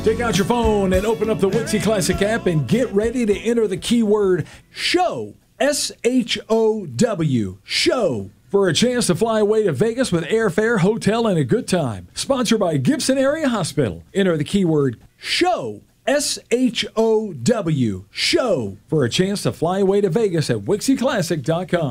Take out your phone and open up the Wixie Classic app and get ready to enter the keyword SHOW, SHOW, SHOW, for a chance to fly away to Vegas with airfare, hotel, and a good time. Sponsored by Gibson Area Hospital. Enter the keyword SHOW, SHOW, SHOW, for a chance to fly away to Vegas at WixieClassic.com.